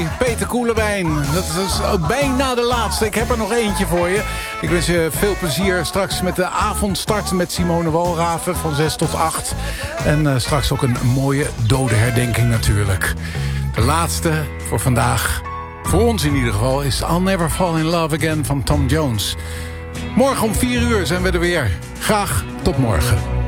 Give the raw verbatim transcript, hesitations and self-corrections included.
van Peter Koelewijn. Dat is bijna de laatste. Ik heb er nog eentje voor je. Ik wens je veel plezier straks met de avondstart met Simone Walraven van zes tot acht. En uh, straks ook een mooie dodenherdenking natuurlijk. De laatste voor vandaag, voor ons in ieder geval, is I'll Never Fall in Love Again van Tom Jones. Morgen om vier uur zijn we er weer. Graag tot morgen.